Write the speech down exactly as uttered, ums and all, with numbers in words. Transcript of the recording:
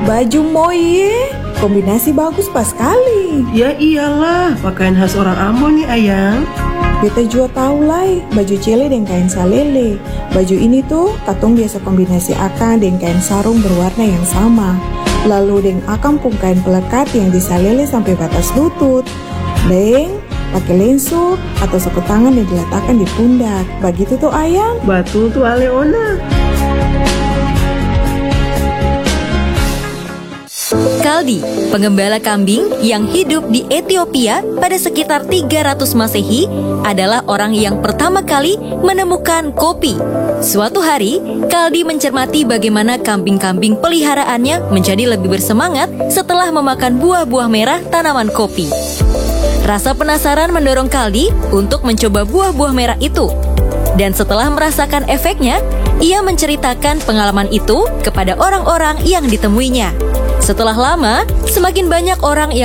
Baju moye, kombinasi bagus pas sekali. Ya iyalah, pakaian khas orang Ambon nih ayang. Beta juga tahu lai, baju cele dengan kain salele. Baju ini tuh katong biasa kombinasi akang dengan kain sarung berwarna yang sama. Lalu dengan akang pun kain pelekat yang disalele sampai batas lutut. Deng, pakai lensu atau sapu tangan yang diletakkan di pundak. Begitu tuh ayang. Betul tuh Aleona. Kaldi, pengembala kambing yang hidup di Ethiopia pada sekitar tiga ratus Masehi, adalah orang yang pertama kali menemukan kopi. Suatu hari, Kaldi mencermati bagaimana kambing-kambing peliharaannya menjadi lebih bersemangat setelah memakan buah-buah merah tanaman kopi. Rasa penasaran mendorong Kaldi untuk mencoba buah-buah merah itu. Dan setelah merasakan efeknya, ia menceritakan pengalaman itu kepada orang-orang yang ditemuinya. Setelah lama, semakin banyak orang yang